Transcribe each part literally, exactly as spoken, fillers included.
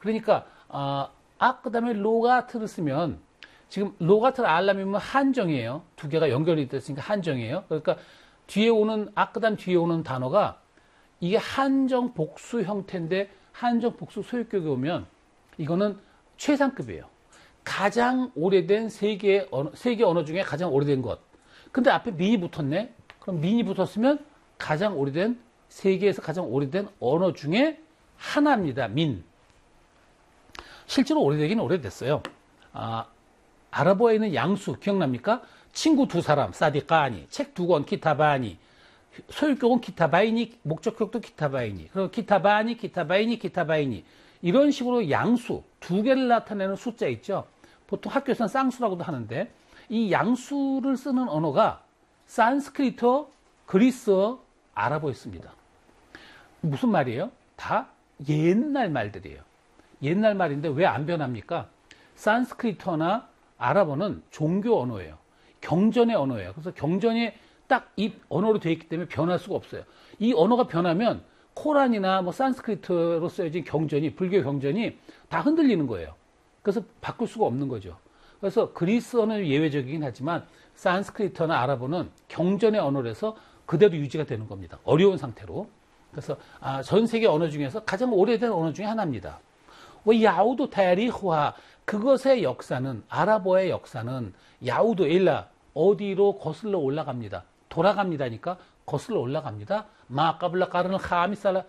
그러니까 어, 아 그다음에 로가트를 쓰면 지금 로가트를 알람이면 한정이에요. 두 개가 연결이 됐으니까 한정이에요. 그러니까 뒤에 오는 아 그다음 뒤에 오는 단어가 이게 한정 복수 형태인데 한정 복수 소유격이 오면 이거는 최상급이에요. 가장 오래된 세계 언어, 세계 언어 중에 가장 오래된 것. 근데 앞에 민이 붙었네. 그럼 민이 붙었으면 가장 오래된 세계에서 가장 오래된 언어 중에 하나입니다. 민. 실제로 오래되긴 오래됐어요. 아, 아랍어에 있는 양수 기억납니까? 친구 두 사람, 사디까니, 책 두 권, 키타바니, 소유격은 키타바이니, 목적격도 키타바이니, 그리고 키타바니, 키타바이니, 키타바이니 이런 식으로 양수 두 개를 나타내는 숫자 있죠. 보통 학교에서는 쌍수라고도 하는데 이 양수를 쓰는 언어가 산스크리트어, 그리스어, 아랍어였습니다. 무슨 말이에요? 다 옛날 말들이에요. 옛날 말인데 왜 안 변합니까? 산스크리트어나 아랍어는 종교 언어예요. 경전의 언어예요. 그래서 경전이 딱 이 언어로 되어 있기 때문에 변할 수가 없어요. 이 언어가 변하면 코란이나 뭐 산스크리트로 쓰여진 경전이, 불교 경전이 다 흔들리는 거예요. 그래서 바꿀 수가 없는 거죠. 그래서 그리스어는 예외적이긴 하지만 산스크리트나 아랍어는 경전의 언어라서 그대로 유지가 되는 겁니다. 어려운 상태로. 그래서 아, 전 세계 언어 중에서 가장 오래된 언어 중에 하나입니다. 야우도 타리흐와 그것의 역사는 아랍어의 역사는 야우도 일라 어디로 거슬러 올라갑니다. 돌아갑니다니까 거슬러 올라갑니다. 마 까블라 까르는 하미살라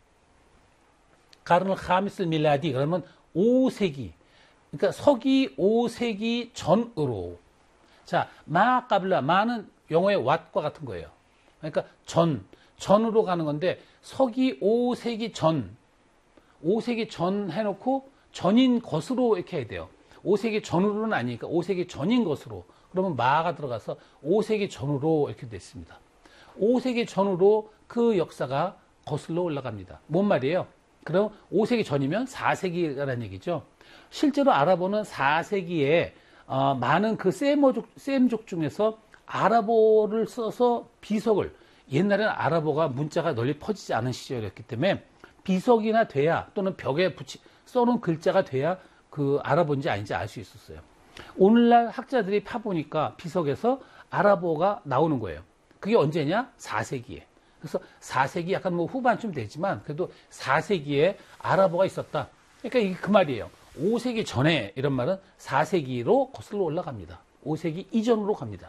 까르는 하미슬 밀라디 그러면 오 세기 그러니까 서기 오 세기 전으로 자 마 까블라 마는 영어의 what과 같은 거예요. 그러니까 전 전으로 가는 건데 서기 오 세기 전 오 세기 전 해놓고 전인 것으로 이렇게 해야 돼요. 오 세기 전으로는 아니니까 오 세기 전인 것으로 그러면 마가 들어가서 오 세기 전으로 이렇게 됐습니다. 오 세기 전으로 그 역사가 거슬러 올라갑니다. 뭔 말이에요? 그럼 오 세기 전이면 사 세기라는 얘기죠. 실제로 아랍어는 사 세기에 어, 많은 그 셈족, 셈족 중에서 아랍어를 써서 비석을 옛날에는 아랍어가 문자가 널리 퍼지지 않은 시절이었기 때문에 비석이나 돼야 또는 벽에 붙이 써놓은 글자가 돼야 그 아랍어인지 아닌지 알 수 있었어요. 오늘날 학자들이 파보니까 비석에서 아랍어가 나오는 거예요. 그게 언제냐? 사 세기에. 그래서 사 세기 약간 뭐 후반쯤 되지만 그래도 사 세기에 아랍어가 있었다. 그러니까 이게 그 말이에요. 오 세기 전에 이런 말은 사 세기로 거슬러 올라갑니다. 오 세기 이전으로 갑니다.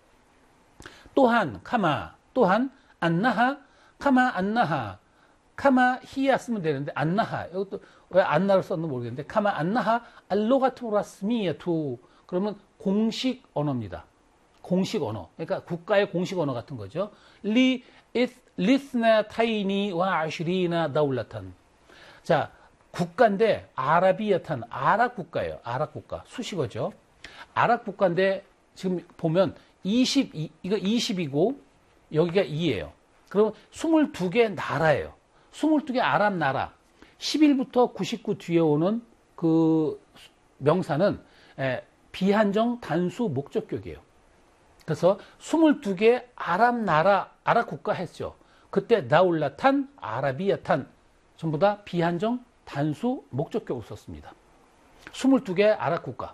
또한 카마 또한 안나하 카마 안나하 카마 히야 쓰면 되는데 안나하 이것도 왜 안나를 썼는지 모르겠는데 카마 안나하 알로가토 라스미야투 그러면 공식 언어입니다. 공식 언어 그러니까 국가의 공식 언어 같은 거죠. 리 리스나 타이니 와 아시리나 다울라탄 자 국가인데 아라비아탄 아랍 국가예요. 아랍 국가 수식어죠. 아랍 국가인데 지금 보면 이십이 이거 이십이고 여기가 이예요. 그럼 스물두 개 나라예요. 스물두 개 아랍 나라. 십일부터 구십구 뒤에 오는 그 명사는 비한정 단수 목적격이에요. 그래서 스물두 개 아랍 나라, 아랍 국가 했죠. 그때 나울라탄, 아라비아탄 전부 다 비한정 단수 목적격을 썼습니다. 스물두 개 아랍 국가.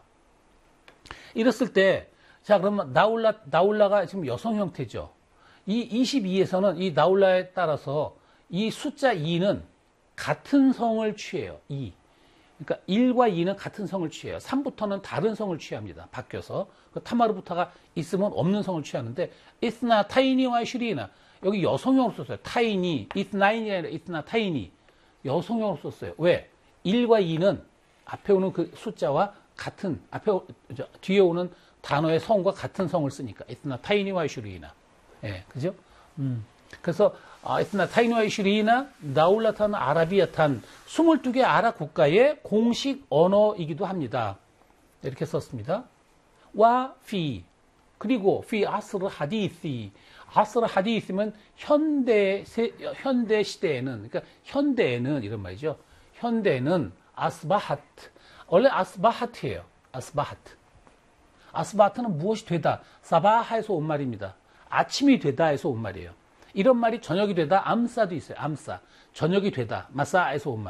이랬을 때, 자, 그러면 나울라, 나울라가 지금 여성 형태죠. 이 이십이에서는 이 나울라에 따라서 이 숫자 이는 같은 성을 취해요. 이. 그러니까 일과 이는 같은 성을 취해요. 삼부터는 다른 성을 취합니다. 바뀌어서. 그 타마르부터가 있으면 없는 성을 취하는데 이스나 타이니와 슈리나 여기 여성형으로 썼어요. 타이니, 이스나인이 아니라 이스나 타이니. 여성형으로 썼어요. 왜? 일과 이는 앞에 오는 그 숫자와 같은 앞에 뒤에 오는 단어의 성과 같은 성을 쓰니까 이스나 타이니와 슈리나. 예, 그죠? 음. 그래서 아, 이스나 타이니와 슈리나 나울라탄 아라비아탄 스물두 개 아랍 국가의 공식 언어이기도 합니다. 이렇게 썼습니다. 와 피 그리고 피 아스르 하디시 아스르 하디시면 현대 세, 현대 시대에는 그러니까 현대에는 이런 말이죠. 현대는 아스바하트 원래 아스바하트예요. 아스바하트 아스바하트는 무엇이 되다 사바하에서 온 말입니다. 아침이 되다에서 온 말이에요. 이런 말이 저녁이 되다 암사도 있어요. 암사 저녁이 되다 마사에서 온 말.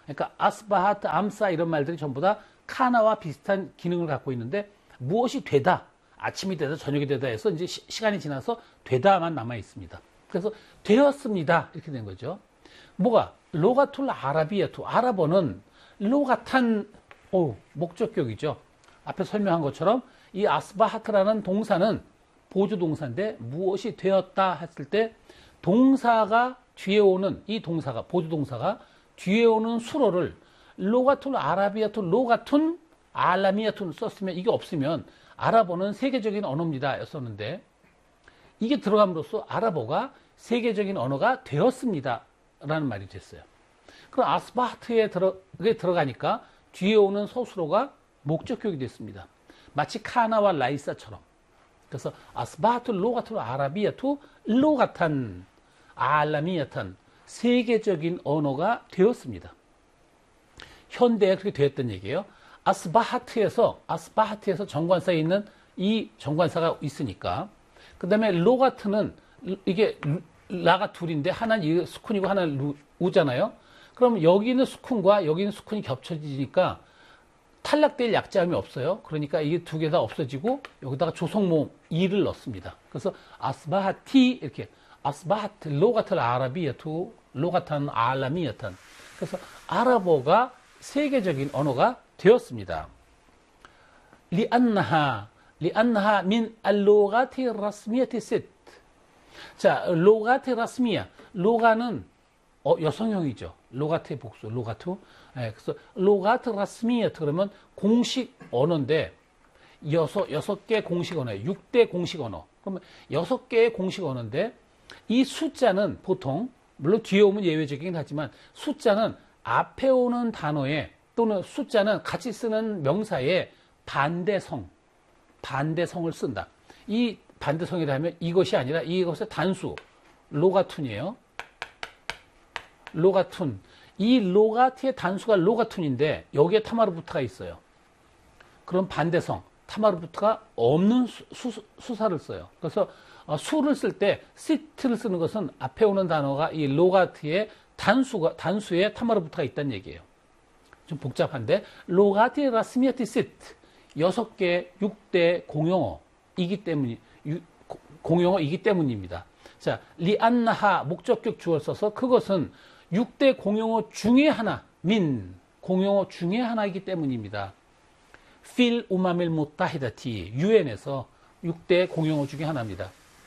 그러니까 아스바하트, 암사 이런 말들이 전부 다 카나와 비슷한 기능을 갖고 있는데 무엇이 되다, 아침이 되다, 저녁이 되다 해서 이제 시, 시간이 지나서 되다만 남아 있습니다. 그래서 되었습니다 이렇게 된 거죠. 뭐가 로가툴 아라비아투, 아랍어는 로가탄 오, 목적격이죠. 앞에 설명한 것처럼 이 아스바하트라는 동사는 보조 동사인데 무엇이 되었다 했을 때 동사가 뒤에 오는 이 동사가 보조 동사가 뒤에 오는 수로를 로가툴 아라비아투 로가툰 알라미아툰 썼으면 이게 없으면 아랍어는 세계적인 언어입니다 였었는데 이게 들어감으로써 아랍어가 세계적인 언어가 되었습니다 라는 말이 됐어요. 그럼 아스바하트에 들어, 들어가니까 뒤에 오는 서술어가 목적격이 됐습니다. 마치 카나와 라이사처럼. 그래서 아스바하트 로가투 아라비아투 로가탄 알라미아탄 세계적인 언어가 되었습니다. 현대에 그렇게 되었던 얘기예요. 아스바하트에서 아스바하트에서 정관사에 있는 이 정관사가 있으니까 그 다음에 로가트는 이게 라가 둘인데 하나는 수쿤이고 하나는 우잖아요. 그럼 여기는 수쿤과 여기는 수쿤이 겹쳐지니까 탈락될 약자음이 없어요. 그러니까 이게 두 개 다 없어지고 여기다가 조성모 이를 넣습니다. 그래서 아스바하티 이렇게 아스바하트 로가틀 아라비아투 로가탄 알라미아탄. 그래서 아랍어가 세계적인 언어가 되었습니다. 리안나하 리안나하 민 알로가티 라스미아티 셋. 자, 로가티 라스미아. 로가는 어, 여성형이죠. 로가트의 복수, 로가투. 예, 그래서 로가트 라스미아트 그러면 공식 언어인데 여섯 여섯 개 공식 언어예요. 육 대 공식 언어. 그러면 여섯 개의 공식 언어인데 이 숫자는 보통 물론 뒤에 오면 예외적이긴 하지만 숫자는 앞에 오는 단어에 또는 숫자는 같이 쓰는 명사에 반대성, 반대성을 쓴다. 이 반대성이라 하면 이것이 아니라 이것의 단수, 로가툰이에요. 로가툰. 이 로가트의 단수가 로가툰인데 여기에 타마르부트가 있어요. 그럼 반대성, 타마르부트가 없는 수, 수, 수사를 써요. 그래서 어, 수를 쓸 때 시트를 쓰는 것은 앞에 오는 단어가 이 로가트의 단수가, 단수에 타마르부트가 있다는 얘기예요. 좀 복잡한데 로가트 라스미아티 시트 여섯 개, 육 대 공용어이기 때문이 공용어이기 때문입니다. 자, 리안나하 목적격 주어를 써서 그것은 육 대 공용어 중에 하나, 민, 공용어 중에 하나이기 때문입니다. 필 우마밀 무타히다티, 유엔에서 육 대 공용어 중에 하나입니다.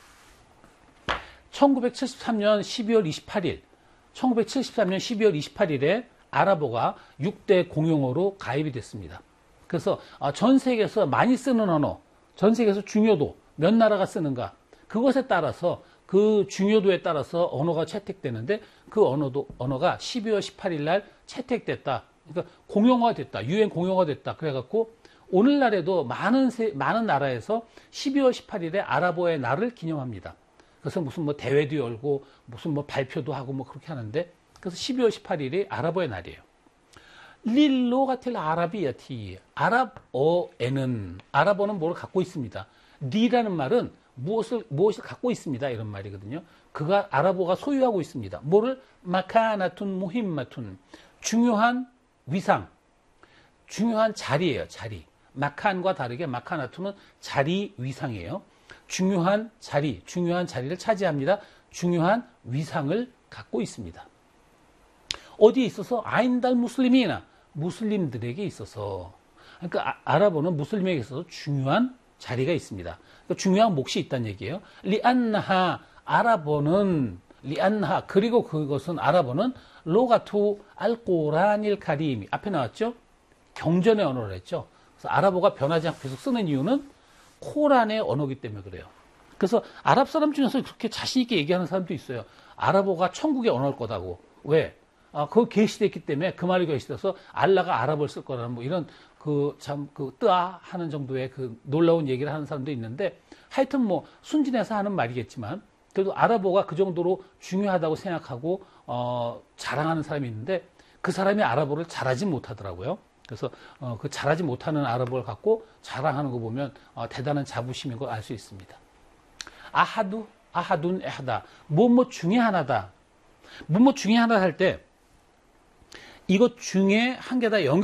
천구백칠십삼 년 십이월 이십팔일, 천구백칠십삼 년 십이월 이십팔일에 아랍어가 육 대 공용어로 가입이 됐습니다. 그래서 전 세계에서 많이 쓰는 언어, 전 세계에서 중요도, 몇 나라가 쓰는가, 그것에 따라서 그 중요도에 따라서 언어가 채택되는데 그 언어도, 언어가 십이월 십팔일 날 채택됐다. 그러니까 공용어가 됐다. 유엔 공용어가 됐다. 그래갖고 오늘날에도 많은, 세, 많은 나라에서 십이월 십팔일에 아랍어의 날을 기념합니다. 그래서 무슨 뭐 대회도 열고 무슨 뭐 발표도 하고 뭐 그렇게 하는데 그래서 십이월 십팔일이 아랍어의 날이에요. 릴로가틸 아라비아티. 아랍어에는, 아랍어는 뭘 갖고 있습니다. 니라는 말은 무엇을, 무엇을 갖고 있습니다. 이런 말이거든요. 그가, 아랍어가 소유하고 있습니다. 뭐를? 마카나툰 무힘마툰. 중요한 위상. 중요한 자리예요. 자리. 마칸과 다르게 마카나툰은 자리 위상이에요. 중요한 자리, 중요한 자리를 차지합니다. 중요한 위상을 갖고 있습니다. 어디에 있어서? 아인달 무슬림이나 무슬림들에게 있어서. 그러니까 아랍어는 무슬림에게 있어서 중요한 자리가 있습니다. 그러니까 중요한 몫이 있다는 얘기예요. 리안나하, 아랍어는 리안나하, 그리고 그것은 아랍어는 로가투 알꼬란일 카림. 앞에 나왔죠? 경전의 언어를 했죠. 그래서 아랍어가 변하지 않고 계속 쓰는 이유는 코란의 언어이기 때문에 그래요. 그래서 아랍 사람 중에서 그렇게 자신 있게 얘기하는 사람도 있어요. 아랍어가 천국의 언어일 거다고. 왜? 아, 그거 계시됐기 때문에 그 말이 계시돼서 알라가 아랍어를 쓸 거라는 뭐 이런 그 참 그 뜨아 하는 정도의 그 놀라운 얘기를 하는 사람도 있는데 하여튼 뭐 순진해서 하는 말이겠지만 그래도 아랍어가 그 정도로 중요하다고 생각하고 어, 자랑하는 사람이 있는데 그 사람이 아랍어를 잘하지 못하더라고요. 그래서 어, 그 잘하지 못하는 아랍어를 갖고 자랑하는 거 보면 어, 대단한 자부심인 걸 알 수 있습니다. 아하두, 아하둔, 에하다. 뭐뭐 중에 하나다. 뭐뭐 중에 하나 할 때 이것 중에 한 개다 연결